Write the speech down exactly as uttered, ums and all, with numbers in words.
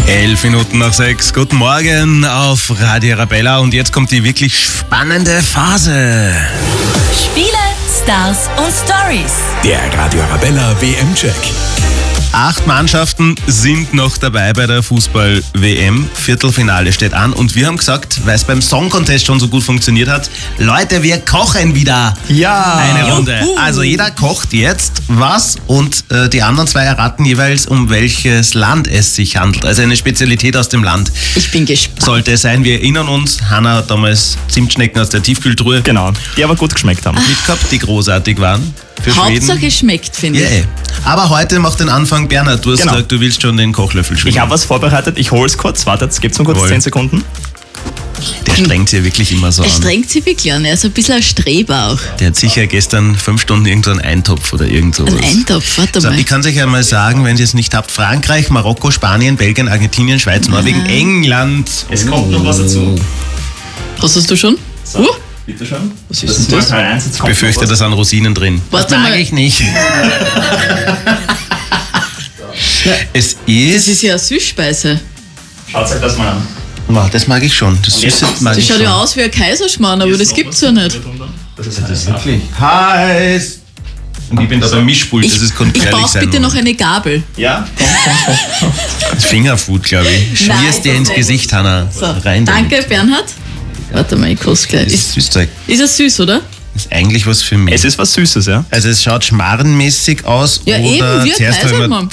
Elf Minuten nach sechs. Guten Morgen auf Radio Arabella und jetzt kommt die wirklich spannende Phase. Spiele, Stars und Stories. Der Radio Arabella W M-Check. Acht Mannschaften sind noch dabei bei der Fußball-W M. Viertelfinale steht an und wir haben gesagt, weil es beim Song Contest schon so gut funktioniert hat, Leute, wir kochen wieder Ja. eine Runde. Also jeder kocht jetzt was und äh, die anderen zwei erraten jeweils, um welches Land es sich handelt. Also eine Spezialität aus dem Land. Ich bin gespannt. Sollte es sein, wir erinnern uns, Hanna hat damals Zimtschnecken aus der Tiefkühltruhe Genau, die aber gut geschmeckt haben. mitgehabt, die großartig waren. Für Hauptsache Schweden. schmeckt, finde Ja, ich. eh. Aber heute macht den Anfang Bernhard. Du hast Genau. gesagt, du willst schon den Kochlöffel schwingen. Ich habe was vorbereitet, ich hole es kurz. Wartet, gibt's noch kurz Jawohl. zehn Sekunden. Der strengt sich wirklich immer so Er an. strengt sich wirklich an, er ist ein bisschen ein Streber auch. Der hat sicher gestern fünf Stunden irgend so einen Eintopf oder irgend sowas. Ein Eintopf, warte So, mal. ich kann es euch einmal sagen, wenn ihr es nicht habt, Frankreich, Marokko, Spanien, Belgien, Argentinien, Schweiz, Norwegen, England. Es kommt noch was dazu. Was hast du schon? Uh, Bitte schön. was ist denn das? Teil eins, jetzt Ich kommt befürchte, noch da was. sind Rosinen drin. Warte das mag mal. ich nicht. Es Das ist... ist ja eine Süßspeise. Schaut euch das mal an. Wow, das mag ich schon. Das jetzt Süße kommt's. mag Das ich schaut schon. ja aus wie ein Kaiserschmarrn, aber Hier das ist noch gibt's was. ja nicht. Das ist Das ist wirklich heiß. Und ich bin da beim Mischpult, das Ich, ist ich gefährlich brauche sein. bitte noch eine Gabel. Ja, komm, komm, komm. Fingerfood, glaube ich. Nein, Schmierst dir ins das Gesicht, Hanna. So, Rein damit. danke, Bernhard. Warte mal, ich koste gleich. Das ist Ist, Süßzeug. ist es süß, oder? Das ist eigentlich was für mich. Es ist was Süßes, ja? Also es schaut schmarrenmäßig aus Ja, oder eben, wie ein zuerst habe ich mir Kaiserschmarrn.